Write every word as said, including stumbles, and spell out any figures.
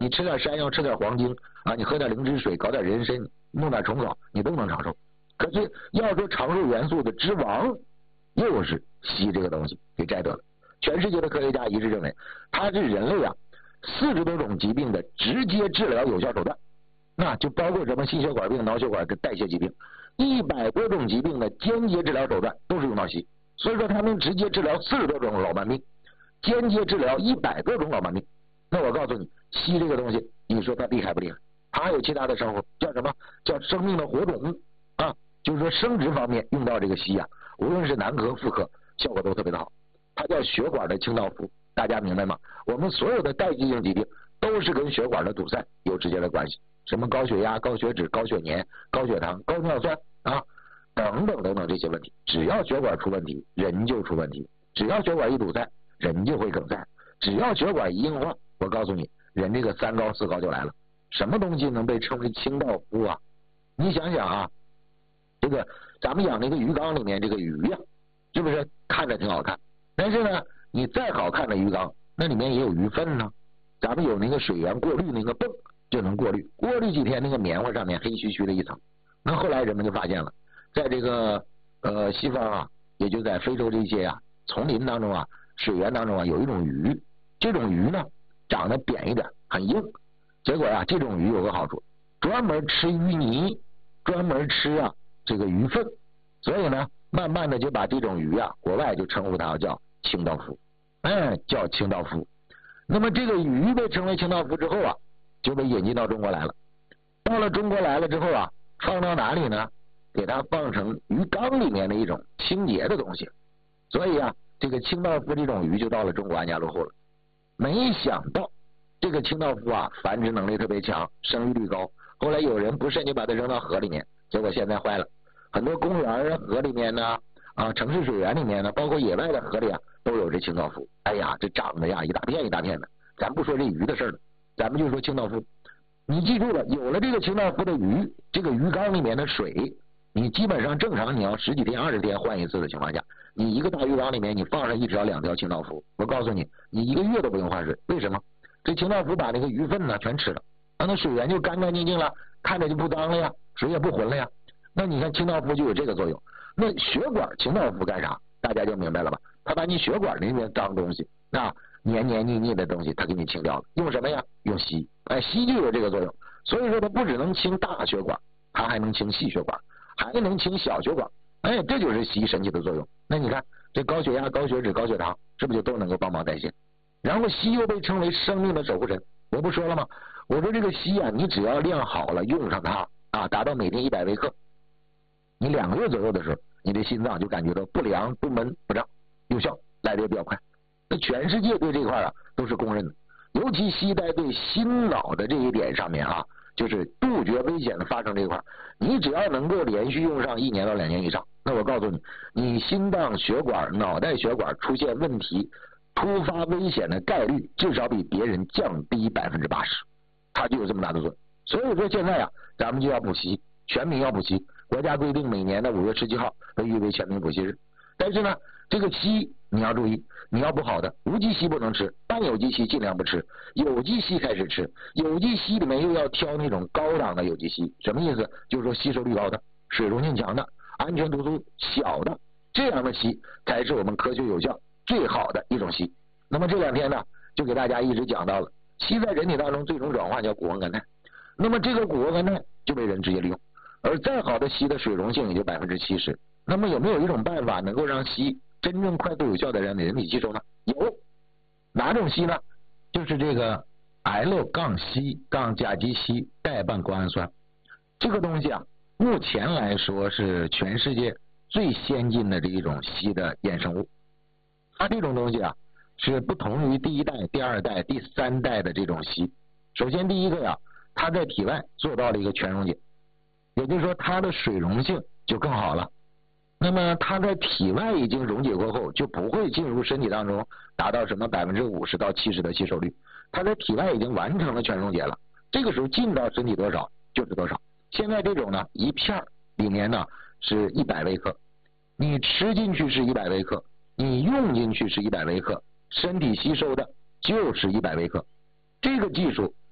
你吃点山药，吃点黄精啊，你喝点灵芝水，搞点人参，弄点虫草，你都能长寿。可是要说长寿元素的之王，又是硒这个东西给摘得了。全世界的科学家一致认为，它是人类啊四十多种疾病的直接治疗有效手段，那就包括什么心血管病、脑血管的代谢疾病，一百多种疾病的间接治疗手段都是用到硒。所以说，它能直接治疗四十多种老慢病，间接治疗一百多种老慢病。那我告诉你，硒这个东西，你说它厉害不厉害？它还有其他的称呼，叫什么？叫生命的火种啊！就是说生殖方面用到这个硒啊，无论是男科、妇科，效果都特别的好。它叫血管的清道夫，大家明白吗？我们所有的代谢性疾病都是跟血管的堵塞有直接的关系，什么高血压、高血脂、高血粘、高血糖、高尿酸啊，等等等等这些问题，只要血管出问题，人就出问题；只要血管一堵塞，人就会梗塞；只要血管一硬化，我告诉你，人这个三高四高就来了。什么东西能被称为清道夫啊？你想想啊，这个咱们养那个鱼缸里面这个鱼呀、啊，是不是看着挺好看？但是呢，你再好看的鱼缸，那里面也有鱼粪呢。咱们有那个水源过滤那个泵就能过滤，过滤几天那个棉花上面黑黢黢的一层。那后来人们就发现了，在这个呃西方啊，也就在非洲这些啊丛林当中啊，水源当中啊，有一种鱼，这种鱼呢长得扁一点，很硬。结果啊，这种鱼有个好处，专门吃鱼泥，专门吃啊这个鱼粪，所以呢，慢慢的就把这种鱼啊，国外就称呼它叫清道夫，哎，叫清道夫。那么这个鱼被称为清道夫之后啊，就被引进到中国来了。到了中国来了之后啊，放到哪里呢？给它放成鱼缸里面的一种清洁的东西。所以啊，这个清道夫这种鱼就到了中国安家落户了。没想到这个清道夫啊，繁殖能力特别强，生育率高。后来有人不慎就把它扔到河里面，结果现在坏了。很多公园啊、河里面呢，啊，城市水源里面呢，包括野外的河里啊，都有这清道夫。哎呀，这长得呀一大片一大片的。咱不说这鱼的事了，咱们就说清道夫。你记住了，有了这个清道夫的鱼，这个鱼缸里面的水，你基本上正常你要十几天、二十天换一次的情况下，你一个大鱼缸里面你放上一条、两条清道夫，我告诉你，你一个月都不用换水。为什么？这清道夫把那个鱼粪呢全吃了，那那水源就干干净净了，看着就不脏了呀，水也不浑了呀。那你看清道夫就有这个作用。那血管清道夫干啥？大家就明白了吧？他把你血管里面脏东西啊，黏黏腻腻的东西，他给你清掉了。用什么呀？用硒。哎，硒就有这个作用。所以说它不只能清大血管，它还能清细血管，还能清小血管。哎，这就是硒神奇的作用。那你看这高血压、高血脂、高血糖，是不是就都能够帮忙代谢？然后硒又被称为生命的守护神。我不说了吗？我说这个硒啊，你只要量好了，用上它啊，达到每天一百微克，你两个月左右的时候，你的心脏就感觉到不凉、不闷、不胀，有效，来的也比较快。那全世界对这块啊都是公认的，尤其硒在对心脑的这一点上面啊，就是杜绝危险的发生这一块，你只要能够连续用上一年到两年以上，那我告诉你，你心脏血管、脑袋血管出现问题、突发危险的概率至少比别人降低百分之八十，它就有这么大的作用。所以说现在啊，咱们就要补硒，全民要补硒。国家规定每年的五月十七号被誉为全民补硒日。但是呢，这个硒你要注意，你要补好的，无机硒不能吃，半有机硒尽量不吃，有机硒开始吃。有机硒里面又要挑那种高档的有机硒，什么意思？就是说吸收率高的、水溶性强的、安全度数小的，这样的硒才是我们科学有效最好的一种硒。那么这两天呢，就给大家一直讲到了，硒在人体当中最终转化叫谷胱甘肽，那么这个谷胱甘肽就被人直接利用，而再好的硒的水溶性也就百分之七十。那么有没有一种办法能够让硒真正快速有效的让人体吸收呢？有，哪种硒呢？就是这个 L 杠硒杠甲基硒代半胱氨酸，这个东西啊，目前来说是全世界最先进的这一种硒的衍生物。它这种东西啊，是不同于第一代、第二代、第三代的这种硒。首先第一个呀，它在体外做到了一个全溶解，也就是说它的水溶性就更好了。那么它在体外已经溶解过后，就不会进入身体当中达到什么百分之五十到七十的吸收率，它在体外已经完成了全溶解了，这个时候进到身体多少就是多少。现在这种呢，一片里面呢是一百微克，你吃进去是一百微克，你用进去是一百微克，身体吸收的就是一百微克。这个技术